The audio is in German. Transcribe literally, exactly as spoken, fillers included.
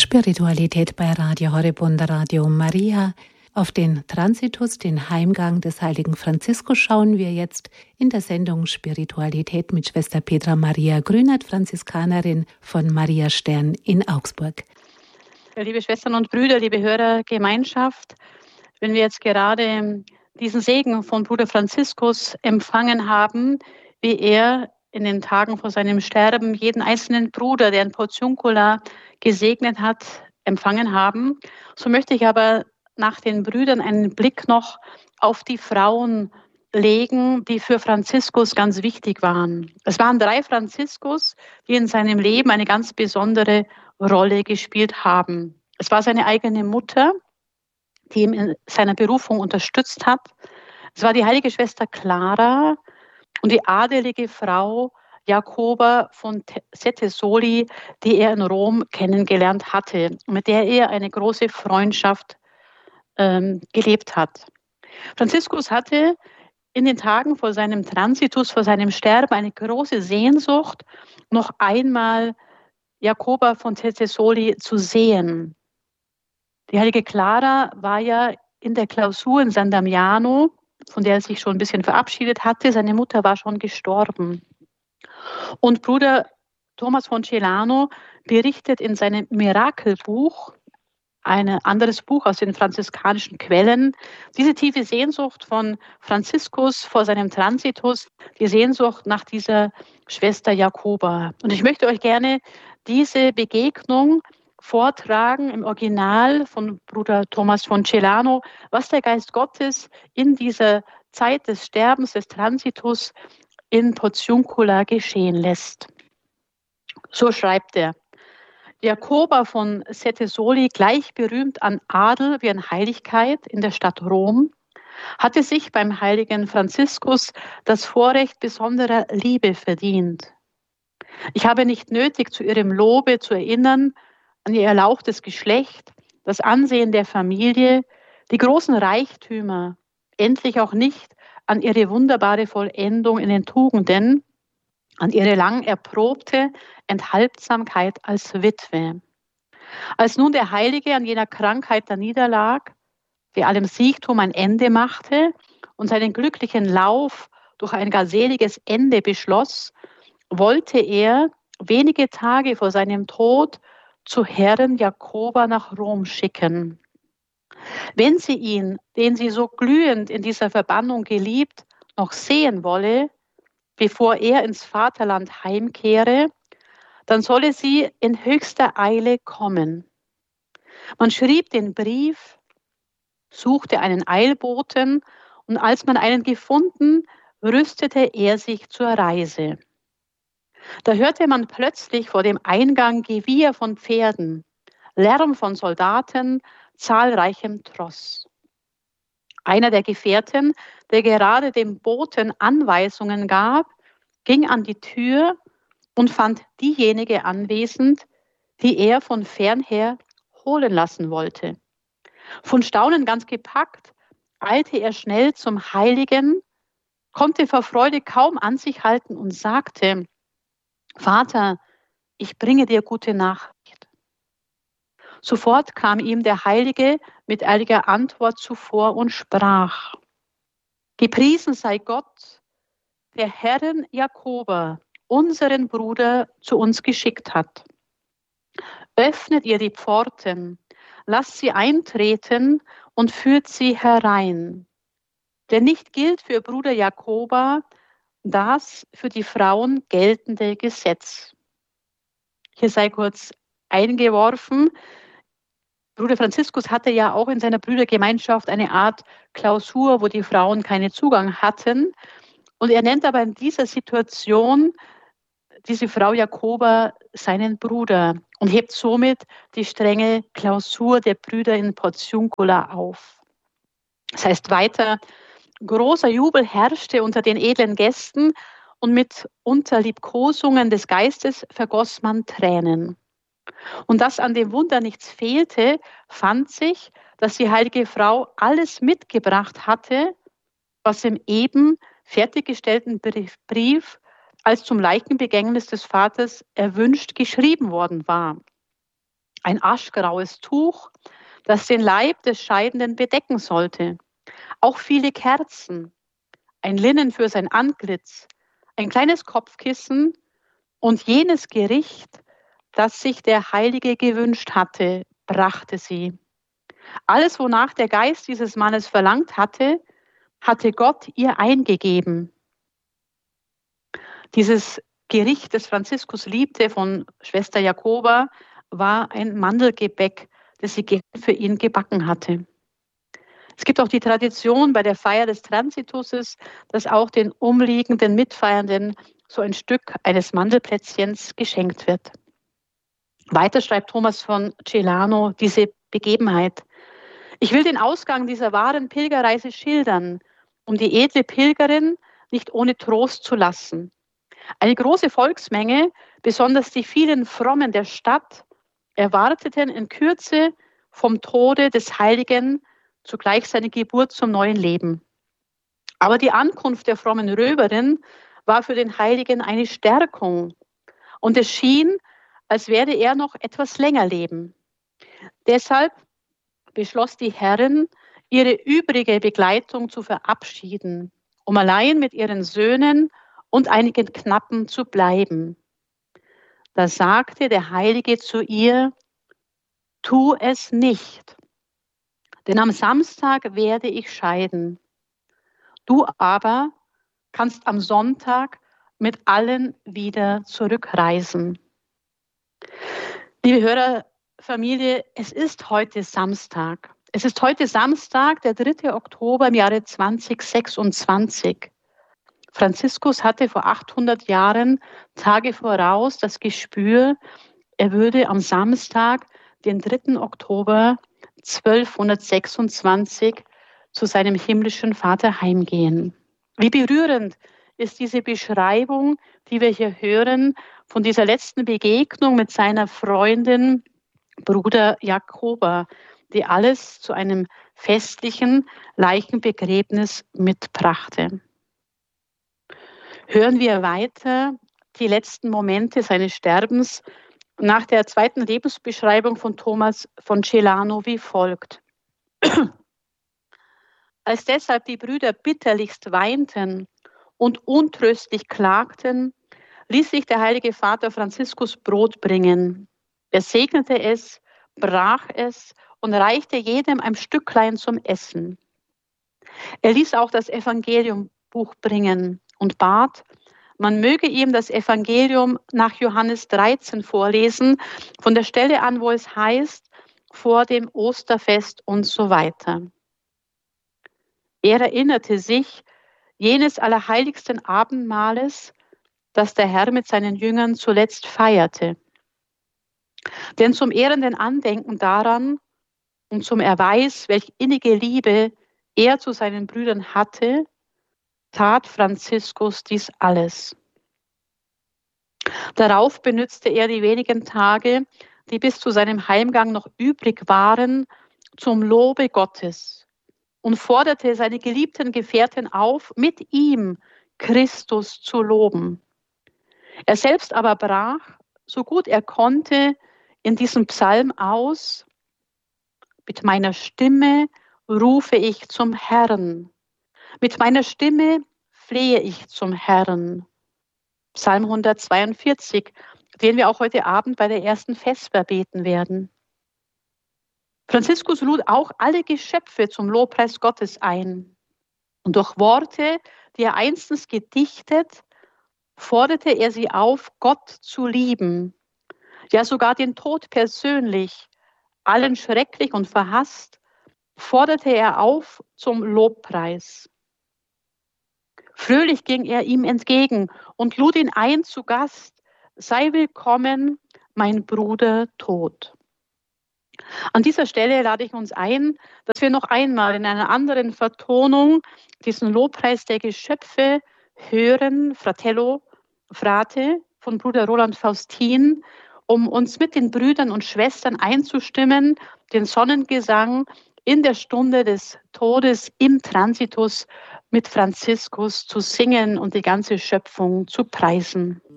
Spiritualität bei Radio Horeb und Radio Maria. Auf den Transitus, den Heimgang des heiligen Franziskus, schauen wir jetzt in der Sendung Spiritualität mit Schwester Petra Maria Grünert, Franziskanerin von Maria Stern in Augsburg. Liebe Schwestern und Brüder, liebe Hörergemeinschaft, wenn wir jetzt gerade diesen Segen von Bruder Franziskus empfangen haben, wie er in den Tagen vor seinem Sterben jeden einzelnen Bruder, der in Portiuncula gesegnet hat, empfangen haben, so möchte ich aber nach den Brüdern einen Blick noch auf die Frauen legen, die für Franziskus ganz wichtig waren. Es waren drei Franziskus, die in seinem Leben eine ganz besondere Rolle gespielt haben. Es war seine eigene Mutter, die ihn in seiner Berufung unterstützt hat. Es war die heilige Schwester Clara und die adelige Frau Jacoba von Sette Soli, die er in Rom kennengelernt hatte, mit der er eine große Freundschaft ähm, gelebt hat. Franziskus hatte in den Tagen vor seinem Transitus, vor seinem Sterben eine große Sehnsucht, noch einmal Jacoba von Sette Soli zu sehen. Die heilige Clara war ja in der Klausur in San Damiano, von der er sich schon ein bisschen verabschiedet hatte. Seine Mutter war schon gestorben. Und Bruder Thomas von Celano berichtet in seinem Mirakelbuch, ein anderes Buch aus den franziskanischen Quellen, diese tiefe Sehnsucht von Franziskus vor seinem Transitus, die Sehnsucht nach dieser Schwester Jacoba. Und ich möchte euch gerne diese Begegnung vortragen im Original von Bruder Thomas von Celano, was der Geist Gottes in dieser Zeit des Sterbens, des Transitus in Portiuncula geschehen lässt. So schreibt er: Jacoba von Sette Soli, gleich berühmt an Adel wie an Heiligkeit in der Stadt Rom, hatte sich beim heiligen Franziskus das Vorrecht besonderer Liebe verdient. Ich habe nicht nötig, zu ihrem Lobe zu erinnern, an ihr erlauchtes Geschlecht, das Ansehen der Familie, die großen Reichtümer, endlich auch nicht an ihre wunderbare Vollendung in den Tugenden, an ihre lang erprobte Enthaltsamkeit als Witwe. Als nun der Heilige an jener Krankheit da niederlag, die allem Siechtum ein Ende machte und seinen glücklichen Lauf durch ein gar seliges Ende beschloss, wollte er wenige Tage vor seinem Tod zu Herren Jacoba nach Rom schicken. Wenn sie ihn, den sie so glühend in dieser Verbannung geliebt, noch sehen wolle, bevor er ins Vaterland heimkehre, dann solle sie in höchster Eile kommen. Man schrieb den Brief, suchte einen Eilboten und als man einen gefunden, rüstete er sich zur Reise. Da hörte man plötzlich vor dem Eingang Gewieher von Pferden, Lärm von Soldaten, zahlreichem Tross. Einer der Gefährten, der gerade dem Boten Anweisungen gab, ging an die Tür und fand diejenige anwesend, die er von fernher holen lassen wollte. Von Staunen ganz gepackt, eilte er schnell zum Heiligen, konnte vor Freude kaum an sich halten und sagte: Vater, ich bringe dir gute Nachricht. Sofort kam ihm der Heilige mit eiliger Antwort zuvor und sprach: Gepriesen sei Gott, der Herrn Jacoba, unseren Bruder, zu uns geschickt hat. Öffnet ihr die Pforten, lasst sie eintreten und führt sie herein. Denn nicht gilt für Bruder Jacoba das für die Frauen geltende Gesetz. Hier sei kurz eingeworfen, Bruder Franziskus hatte ja auch in seiner Brüdergemeinschaft eine Art Klausur, wo die Frauen keinen Zugang hatten. Und er nennt aber in dieser Situation diese Frau Jacoba seinen Bruder und hebt somit die strenge Klausur der Brüder in Portiuncula auf. Das heißt weiter: Großer Jubel herrschte unter den edlen Gästen und mit unter Liebkosungen des Geistes vergoss man Tränen. Und dass an dem Wunder nichts fehlte, fand sich, dass die heilige Frau alles mitgebracht hatte, was im eben fertiggestellten Brief als zum Leichenbegängnis des Vaters erwünscht geschrieben worden war. ein aschgraues Tuch, das den Leib des Scheidenden bedecken sollte. Auch viele Kerzen, ein Linnen für sein Antlitz, ein kleines Kopfkissen und jenes Gericht, das sich der Heilige gewünscht hatte, brachte sie. Alles, wonach der Geist dieses Mannes verlangt hatte, hatte Gott ihr eingegeben. Dieses Gericht, das Franziskus liebte von Schwester Jakoba, war ein Mandelgebäck, das sie für ihn gebacken hatte. Es gibt auch die Tradition bei der Feier des Transitusses, dass auch den umliegenden Mitfeiernden so ein Stück eines Mandelplätzchens geschenkt wird. Weiter schreibt Thomas von Celano diese Begebenheit. Ich will den Ausgang dieser wahren Pilgerreise schildern, um die edle Pilgerin nicht ohne Trost zu lassen. Eine große Volksmenge, besonders die vielen Frommen der Stadt, erwarteten in Kürze vom Tode des Heiligen zugleich seine Geburt zum neuen Leben. Aber die Ankunft der frommen Röverin war für den Heiligen eine Stärkung und es schien, als werde er noch etwas länger leben. Deshalb beschloss die Herrin, ihre übrige Begleitung zu verabschieden, um allein mit ihren Söhnen und einigen Knappen zu bleiben. Da sagte der Heilige zu ihr, tu es nicht, denn am Samstag werde ich scheiden. Du aber kannst am Sonntag mit allen wieder zurückreisen. Liebe Hörerfamilie, es ist heute Samstag. Es ist heute Samstag, der dritte Oktober im Jahre zweitausendsechsundzwanzig. Franziskus hatte vor achthundert Jahren, Tage voraus, das Gespür, er würde am Samstag, den dritten Oktober zwölfhundertsechsundzwanzig, zu seinem himmlischen Vater heimgehen. Wie berührend ist diese Beschreibung, die wir hier hören, von dieser letzten Begegnung mit seiner Freundin Bruder Jakoba, die alles zu einem festlichen Leichenbegräbnis mitbrachte. Hören wir weiter die letzten Momente seines Sterbens nach der zweiten Lebensbeschreibung von Thomas von Celano wie folgt. Als deshalb die Brüder bitterlichst weinten und untröstlich klagten, ließ sich der Heilige Vater Franziskus Brot bringen. Er segnete es, brach es und reichte jedem ein Stücklein zum Essen. Er ließ auch das Evangeliumbuch bringen und bat, man möge ihm das Evangelium nach Johannes dreizehn vorlesen, von der Stelle an, wo es heißt, vor dem Osterfest und so weiter. Er erinnerte sich jenes allerheiligsten Abendmahles, das der Herr mit seinen Jüngern zuletzt feierte. Denn zum ehrenden Andenken daran und zum Erweis, welch innige Liebe er zu seinen Brüdern hatte, tat Franziskus dies alles. Darauf benützte er die wenigen Tage, die bis zu seinem Heimgang noch übrig waren, zum Lobe Gottes und forderte seine geliebten Gefährten auf, mit ihm Christus zu loben. Er selbst aber brach, so gut er konnte, in diesem Psalm aus, mit meiner Stimme rufe ich zum Herrn. Mit meiner Stimme flehe ich zum Herrn. Psalm hundertzweiundvierzig, den wir auch heute Abend bei der ersten Vesper beten werden. Franziskus lud auch alle Geschöpfe zum Lobpreis Gottes ein. Und durch Worte, die er einstens gedichtet, forderte er sie auf, Gott zu lieben. Ja, sogar den Tod persönlich, allen schrecklich und verhasst, forderte er auf zum Lobpreis. Fröhlich ging er ihm entgegen und lud ihn ein zu Gast. Sei willkommen, mein Bruder Tod. An dieser Stelle lade ich uns ein, dass wir noch einmal in einer anderen Vertonung diesen Lobpreis der Geschöpfe hören, Fratello Frate von Bruder Roland Faustin, um uns mit den Brüdern und Schwestern einzustimmen, den Sonnengesang in der Stunde des Todes im Transitus mit Franziskus zu singen und die ganze Schöpfung zu preisen.